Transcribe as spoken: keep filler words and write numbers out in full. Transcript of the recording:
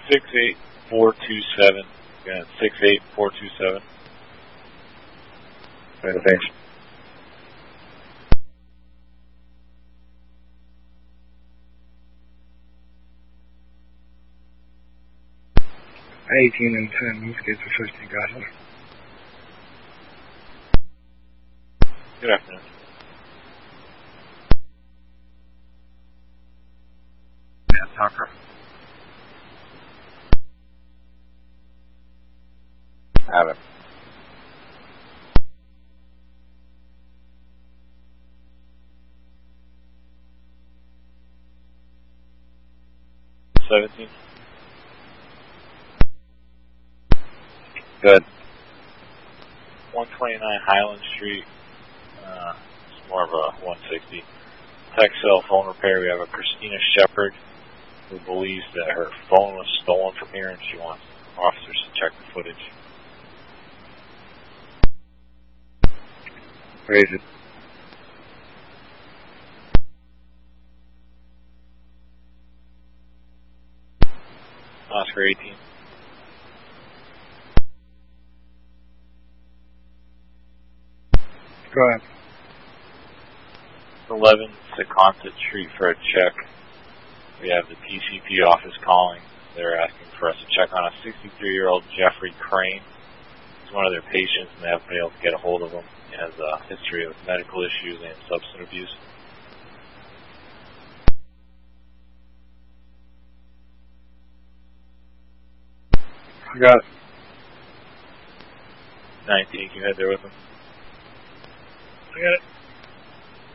six eight four two seven. Again, six eight four two seven. Right, thanks. eighteen and ten, let's get to fifteen, guys. Good afternoon. Matt Tucker. Have it. Seventeen. Good. one twenty-nine Highland Street. Uh, it's more of a one sixty. Tech cell phone repair. We have a Christina Shepard who believes that her phone was stolen from here and she wants officers to check the footage. Raise it. Oscar eighteen. Go ahead. eleven Secaucet Street for a check. We have the P C P office calling. They're asking for us to check on a sixty-three-year-old Jeffrey Crane. He's one of their patients, and they haven't been able to get a hold of him. He has a history of medical issues and substance abuse. I got it. nineteen, can you head there with him? I got it.